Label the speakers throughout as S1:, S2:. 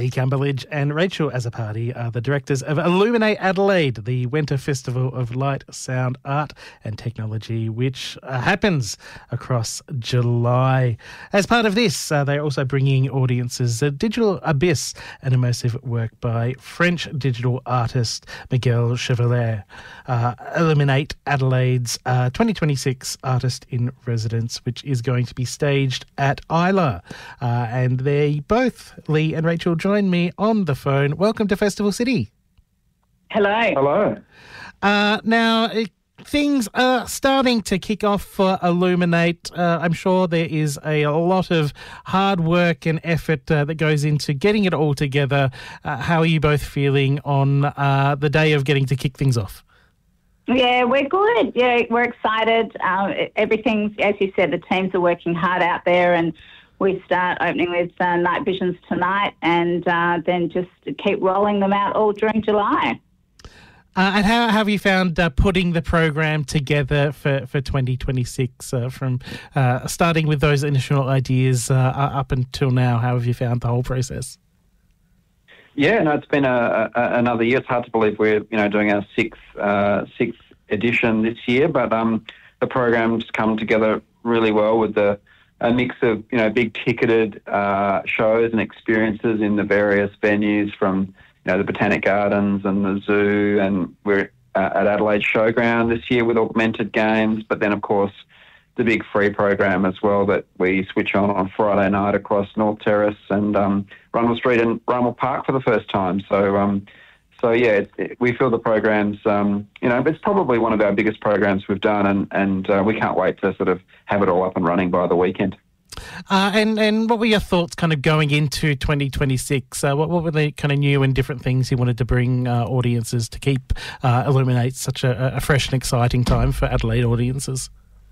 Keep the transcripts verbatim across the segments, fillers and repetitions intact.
S1: Lee Cumberledge and Rachel Azzopardi are the directors of Illuminate Adelaide, the Winter Festival of Light, Sound, Art and Technology, which uh, happens across July. As part of this, uh, they're also bringing audiences a Digital Abyss, an immersive work by French digital artist Miguel Chevalier. Uh, Illuminate Adelaide's uh, twenty twenty-six Artist in Residence, which is going to be staged at Isla. Uh, and they both, Lee and Rachel, join me on the phone. Welcome to Festival City.
S2: Hello.
S3: Hello.
S1: Uh, now, it, things are starting to kick off for Illuminate. Uh, I'm sure there is a, a lot of hard work and effort uh, that goes into getting it all together. Uh, how are you both feeling on uh, the day of getting to kick things off?
S2: Yeah, we're good. Yeah, we're excited. Um, everything's, as you said, the teams are working hard out there, and we start opening with uh, Night Visions tonight, and uh, then just keep rolling them out all during July.
S1: Uh, and how have you found uh, putting the program together for, for twenty twenty-six, uh, from uh, starting with those initial ideas uh, up until now? How have you found the whole process?
S3: Yeah, no, it's been a, a, another year. It's hard to believe we're you know doing our sixth uh, sixth edition this year, but um, the program's come together really well with the a mix of you know big ticketed uh, shows and experiences in the various venues, from you know the Botanic Gardens and the zoo, and we're uh, at Adelaide Showground this year with augmented games. But then, of course, the big free program as well that we switch on on Friday night across North Terrace and um, Rundle Street and Rummel Park for the first time. So, um, so yeah, it, it, we feel the program's, um, you know, it's probably one of our biggest programs we've done, and, and uh, we can't wait to sort of have it all up and running by the weekend.
S1: Uh, and, and what were your thoughts kind of going into twenty twenty-six? Uh, what, what were the kind of new and different things you wanted to bring uh, audiences to keep uh, Illuminate such a, a fresh and exciting time for Adelaide audiences?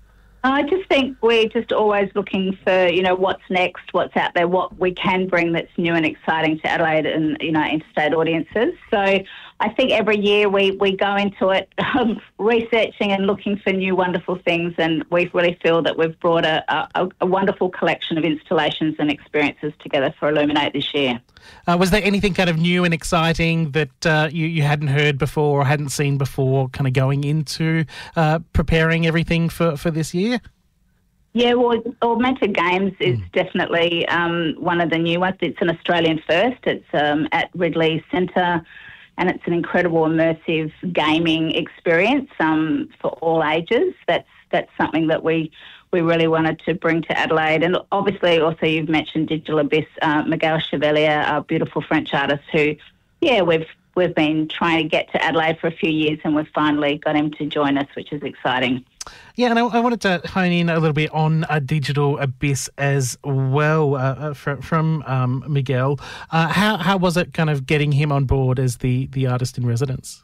S2: I just think we're just always looking for, you know, what's next, what's out there, what we can bring that's new and exciting to Adelaide and, you know, interstate audiences. So I think every year we, we go into it um, researching and looking for new wonderful things, and we really feel that we've brought a, a, a wonderful collection of installations and experiences together for Illuminate this year.
S1: Uh, was there anything kind of new and exciting that uh, you, you hadn't heard before or hadn't seen before, kind of going into uh, preparing everything for, for this year?
S2: Yeah, well, Augmented Games is mm. definitely um, one of the new ones. It's an Australian first. It's um, at Ridley Centre, and it's an incredible immersive gaming experience um, for all ages. That's that's something that we we really wanted to bring to Adelaide. And obviously also you've mentioned Digital Abyss, uh, Miguel Chevalier, our beautiful French artist who, yeah, we've we've been trying to get to Adelaide for a few years, and we've finally got him to join us, which is exciting.
S1: Yeah, and I, I wanted to hone in a little bit on a Digital Abyss as well uh, from, from um, Miguel. Uh, how how was it kind of getting him on board as the, the artist in residence?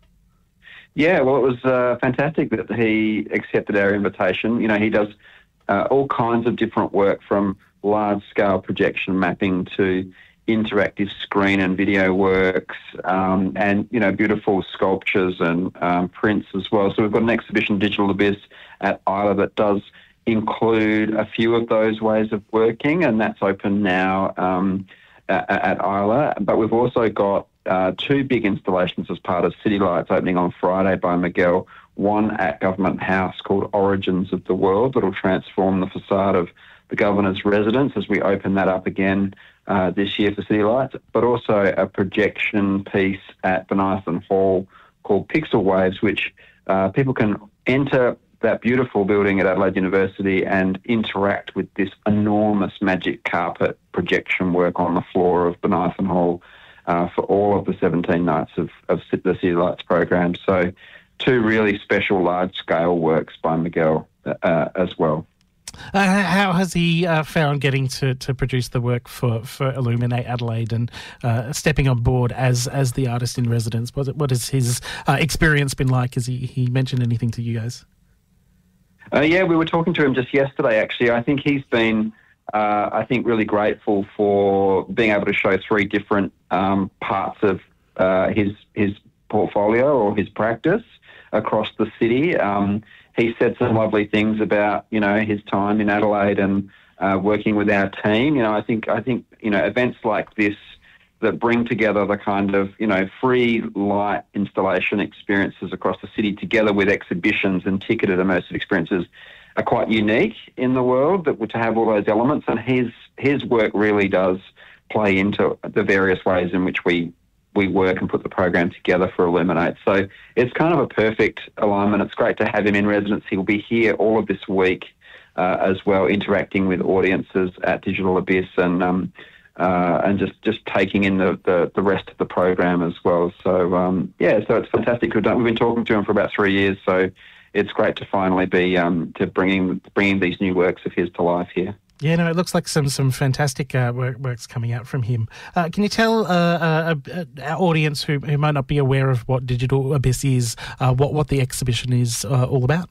S3: Yeah, well, it was uh, fantastic that he accepted our invitation. You know, he does uh, all kinds of different work, from large-scale projection mapping to interactive screen and video works, um, and, you know, beautiful sculptures and um, prints as well. So we've got an exhibition, Digital Abyss, at Isla that does include a few of those ways of working, and that's open now um, at, at Isla. But we've also got uh, two big installations as part of City Lights opening on Friday by Miguel, one at Government House called Origins of the World that will transform the facade of the Governor's residence as we open that up again uh, this year for City Lights, but also a projection piece at Bonython Hall called Pixel Waves, which uh, people can enter that beautiful building at Adelaide University and interact with this enormous magic carpet projection work on the floor of Bonython Hall uh, for all of the seventeen nights of, of the City Lights program. So two really special large-scale works by Miguel uh, as well.
S1: Uh, how has he uh, found getting to, to produce the work for, for Illuminate Adelaide and uh, stepping on board as as the artist in residence? What, what has his uh, experience been like? Has he, he mentioned anything to you guys?
S3: Uh, yeah, we were talking to him just yesterday, actually. I think he's been, uh, I think, really grateful for being able to show three different um, parts of uh, his his portfolio or his practice across the city. Um, he said some lovely things about, you know, his time in Adelaide and uh, working with our team. You know, I think, I think, you know, events like this that bring together the kind of, you know, free light installation experiences across the city together with exhibitions and ticketed immersive experiences are quite unique in the world, that to have all those elements. And his his work really does play into the various ways in which we we work and put the program together for Illuminate. So it's kind of a perfect alignment. It's great to have him in residency. He'll be here all of this week uh, as well, interacting with audiences at Digital Abyss and um, uh, and just, just taking in the, the, the rest of the program as well. So, um, yeah, so it's fantastic. We've, done, we've been talking to him for about three years, so it's great to finally be um, to bringing bringing these new works of his to life here.
S1: Yeah, no, it looks like some some fantastic uh, work, works coming out from him. Uh, can you tell uh, uh, uh, our audience who, who might not be aware of what Digital Abyss is, uh, what, what the exhibition is uh, all about?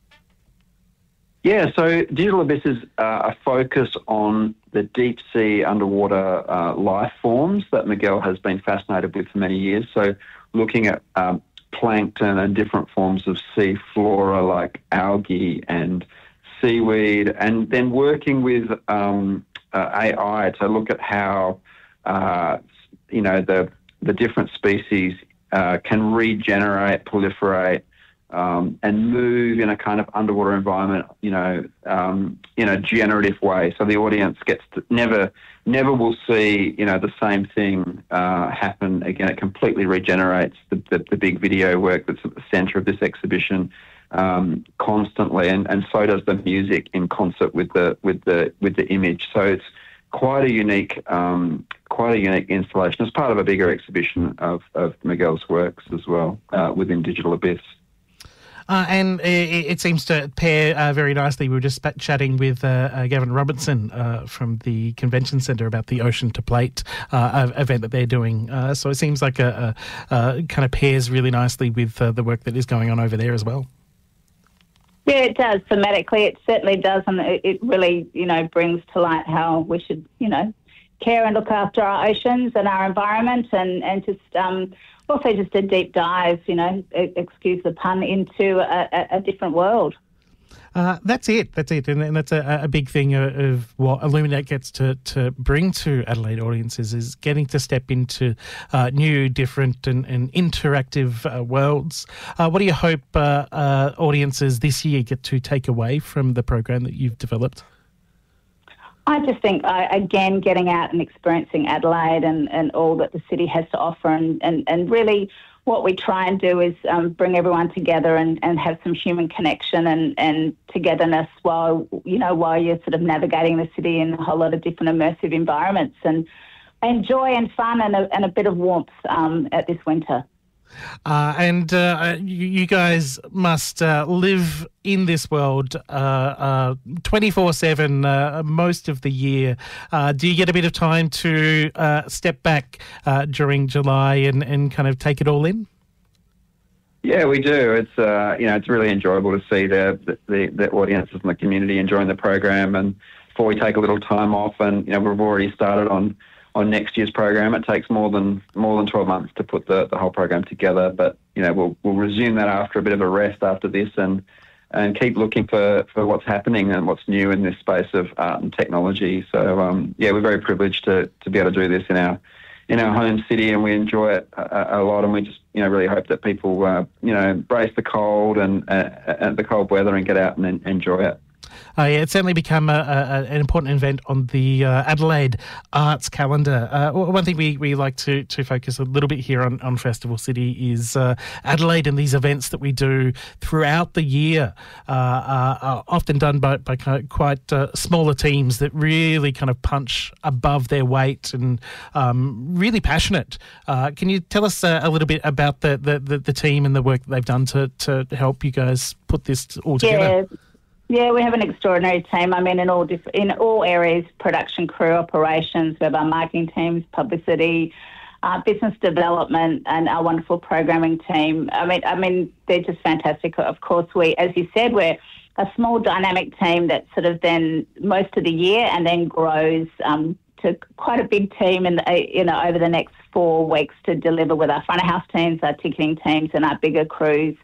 S3: Yeah, so Digital Abyss is uh, a focus on the deep sea underwater uh, life forms that Miguel has been fascinated with for many years. So looking at um, plankton and different forms of sea flora like algae and seaweed, and then working with um, uh, A I to look at how uh, you know the the different species uh, can regenerate, proliferate, um, and move in a kind of underwater environment, you know, um, in a generative way. So the audience gets to never never will see, you know, the same thing uh, happen again. It completely regenerates. The, the the big video work that's at the centre of this exhibition. Um, constantly, and, and so does the music in concert with the with the with the image. So it's quite a unique um, quite a unique installation. It's part of a bigger exhibition of, of Miguel's works as well uh, within Digital Abyss.
S1: Uh, and it, it seems to pair uh, very nicely. We were just chatting with uh, uh, Gavin Robertson uh, from the Convention Centre about the Ocean to Plate uh, event that they're doing. Uh, so it seems like a, a, a kind of pairs really nicely with uh, the work that is going on over there as well.
S2: Yeah, it does. Thematically, it certainly does, and it really, you know, brings to light how we should, you know, care and look after our oceans and our environment, and and just um, also just a deep dive, you know, excuse the pun, into a, a, a different world.
S1: Uh, that's it. That's it, and, and that's a, a big thing of, of what Illuminate gets to, to bring to Adelaide audiences is getting to step into uh, new, different, and, and interactive uh, worlds. Uh, what do you hope uh, uh, audiences this year get to take away from the program that you've developed?
S2: I just think, uh, again, getting out and experiencing Adelaide and, and all that the city has to offer, and, and, and really what we try and do is um, bring everyone together and, and have some human connection and, and togetherness while, you know, while you're sort of navigating the city in a whole lot of different immersive environments, and, and joy and fun and a, and a bit of warmth um, at this winter.
S1: Uh, and uh, you, you guys must uh, live in this world uh, uh, twenty-four seven uh, most of the year. Uh, do you get a bit of time to uh, step back uh, during July and, and kind of take it all in?
S3: Yeah, we do. It's uh, you know, it's really enjoyable to see the, the the audiences and the community enjoying the program. And before we take a little time off, and you know, we've already started on. on next year's program. It takes more than more than twelve months to put the, the whole program together, but you know we'll we'll resume that after a bit of a rest after this, and and keep looking for, for what's happening and what's new in this space of art and technology. So um, yeah, we're very privileged to, to be able to do this in our in our home city, and we enjoy it a, a lot. And we just you know really hope that people uh, you know brace the cold and uh, and the cold weather and get out and, and enjoy it.
S1: Uh, yeah, it's certainly become a, a, an important event on the uh, Adelaide Arts calendar. Uh, one thing we, we like to, to focus a little bit here on, on Festival City is uh, Adelaide and these events that we do throughout the year uh, are, are often done by, by kind of quite uh, smaller teams that really kind of punch above their weight and um, really passionate. Uh, can you tell us uh, a little bit about the, the, the, the team and the work that they've done to, to help you guys put this all together?
S2: Yeah. Yeah, we have an extraordinary team. I mean, in all diff- in all areas, production crew, operations, we have our marketing teams, publicity, uh, business development, and our wonderful programming team. I mean, I mean, they're just fantastic. Of course, we, as you said, we're a small dynamic team that sort of then most of the year and then grows um, to quite a big team in the, you know over the next four weeks to deliver with our front of house teams, our ticketing teams, and our bigger crews.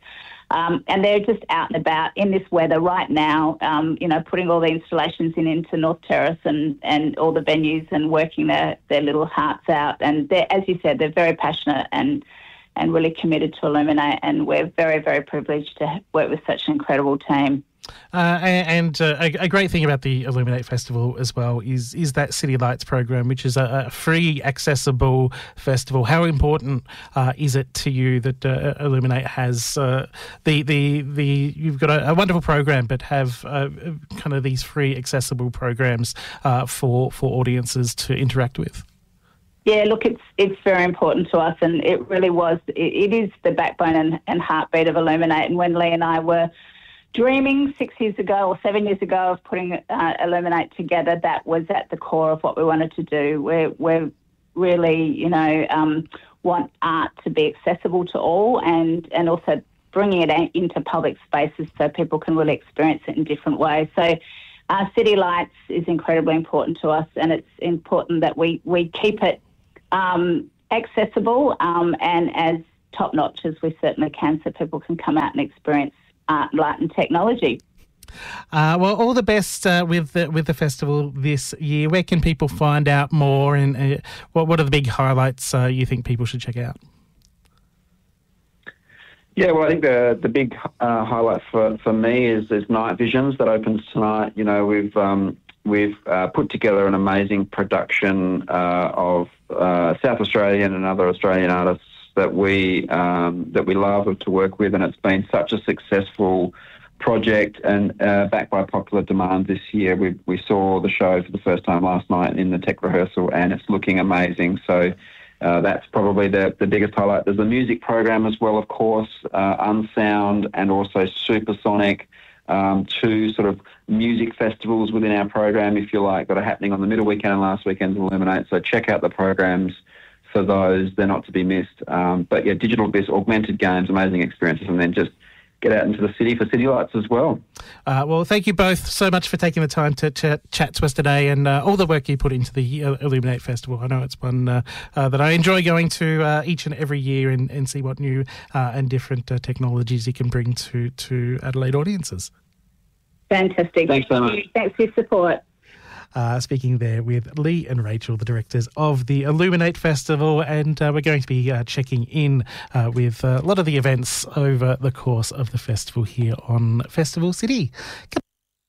S2: Um, and they're just out and about in this weather right now, um, you know, putting all the installations in into North Terrace and, and all the venues and working their, their little hearts out. And they're, as you said, they're very passionate and and really committed to Illuminate, and we're very, very privileged to work with such an incredible team.
S1: Uh, and uh, a, a great thing about the Illuminate Festival as well is is that City Lights program, which is a, a free, accessible festival. How important uh, is it to you that uh, Illuminate has uh, the the the you've got a, a wonderful program, but have uh, kind of these free, accessible programs uh, for for audiences to interact with?
S2: Yeah, look, it's it's very important to us, and it really was. It, it is the backbone and, and heartbeat of Illuminate. And when Lee and I were dreaming six years ago or seven years ago of putting uh, Illuminate together, that was at the core of what we wanted to do. We're, we're really, you know, um, want art to be accessible to all, and, and also bringing it into public spaces so people can really experience it in different ways. So uh, City Lights is incredibly important to us, and it's important that we, we keep it um, accessible um, and as top-notch as we certainly can, so people can come out and experience art, light and technology.
S1: Uh, well, all the best uh, with the, with the festival this year. Where can people find out more, and uh, what what are the big highlights uh, you think people should check out?
S3: Yeah, well, I think the the big uh, highlight for, for me is is Night Visions that opens tonight. You know, we've um, we've uh, put together an amazing production uh, of uh, South Australian and other Australian artists that we um, that we love to work with, and it's been such a successful project and uh, backed by popular demand this year. We we saw the show for the first time last night in the tech rehearsal, and it's looking amazing. So uh, that's probably the, the biggest highlight. There's the music program as well, of course, uh, Unsound and also Supersonic, um, two sort of music festivals within our program, if you like, that are happening on the middle weekend and last weekend of Illuminate. So check out the programs for those. They're not to be missed. Um, but yeah, digital abyss, augmented games, amazing experiences, and then just get out into the city for City Lights as well.
S1: Uh, well, thank you both so much for taking the time to ch- chat to us today, and uh, all the work you put into the uh, Illuminate Festival. I know it's one uh, uh, that I enjoy going to uh, each and every year and, and see what new uh, and different uh, technologies you can bring to, to Adelaide audiences.
S2: Fantastic.
S3: Thanks so much.
S2: Thanks for your support.
S1: Uh, speaking there with Lee and Rachel, the directors of the Illuminate Festival, and uh, we're going to be uh, checking in uh, with uh, a lot of the events over the course of the festival here on Festival City.